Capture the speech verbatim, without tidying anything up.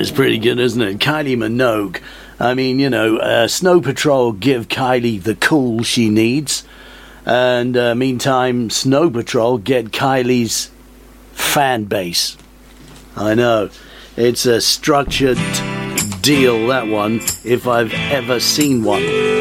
is pretty good, isn't it? Kylie Minogue. I mean, you know, uh, Snow Patrol give Kylie the cool she needs. And uh, meantime, Snow Patrol get Kylie's fan base. I know. It's a structured deal, that one, if I've ever seen one.